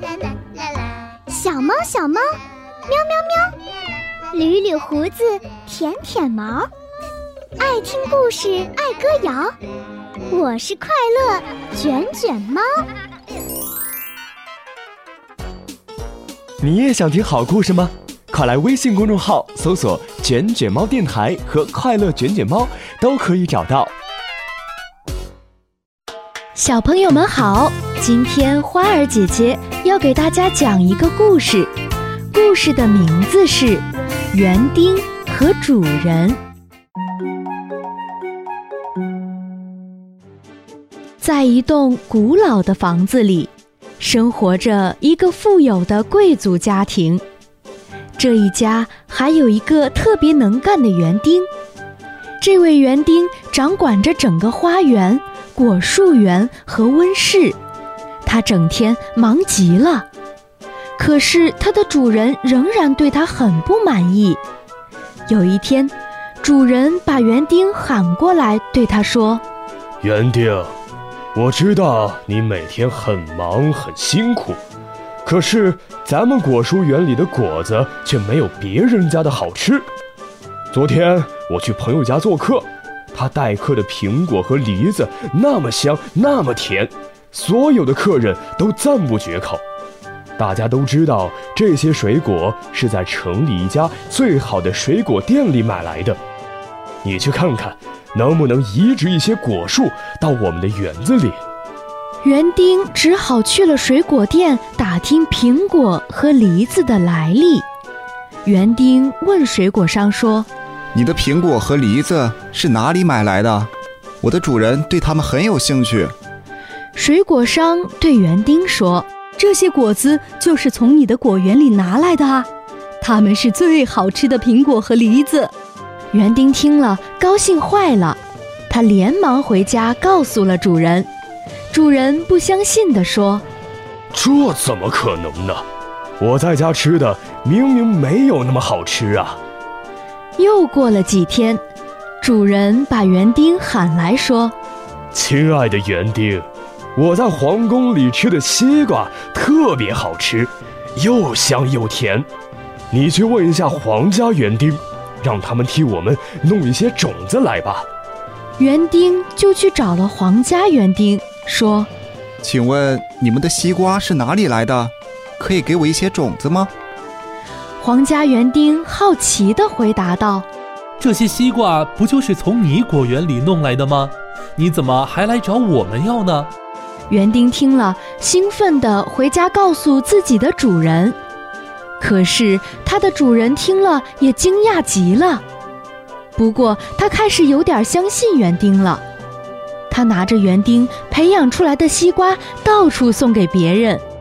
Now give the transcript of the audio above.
小猫小猫，喵喵喵，捋捋胡子，舔舔毛，爱听故事，爱歌谣，我是快乐卷卷猫。 你也想听好故事吗？快来微信公众号搜索卷卷猫电台和快乐卷卷猫，都可以找到。 小朋友们好，今天花儿姐姐要给大家讲一个故事，故事的名字是园丁和主人。在一栋古老的房子里，生活着一个富有的贵族家庭。这一家还有一个特别能干的园丁，这位园丁掌管着整个花园、果树园和温室，他整天忙极了。可是他的主人仍然对他很不满意。有一天，主人把园丁喊过来，对他说： 园丁，我知道你每天很忙很辛苦，可是咱们果蔬园里的果子却没有别人家的好吃。昨天我去朋友家做客，他待客的苹果和梨子那么香那么甜，所有的客人都赞不绝口。大家都知道这些水果是在城里一家最好的水果店里买来的，你去看看能不能移植一些果树到我们的园子里。 园丁只好去了水果店打听苹果和梨子的来历。园丁问水果商说： 你的苹果和梨子是哪里买来的？我的主人对它们很有兴趣。 水果商对园丁说： 这些果子就是从你的果园里拿来的啊，它们是最好吃的苹果和梨子。 园丁听了高兴坏了，他连忙回家告诉了主人。主人不相信地说： 这怎么可能呢？我在家吃的明明没有那么好吃啊。 又过了几天，主人把园丁喊来说： 亲爱的园丁，我在皇宫里吃的西瓜特别好吃，又香又甜，你去问一下皇家园丁，让他们替我们弄一些种子来吧。 园丁就去找了皇家园丁，说： 请问你们的西瓜是哪里来的？可以给我一些种子吗？ 皇家园丁好奇地回答道： 这些西瓜不就是从你果园里弄来的吗？你怎么还来找我们要呢？ 园丁听了，兴奋地回家告诉自己的主人。可是他的主人听了也惊讶极了，不过他开始有点相信园丁了。他拿着园丁培养出来的西瓜到处送给别人，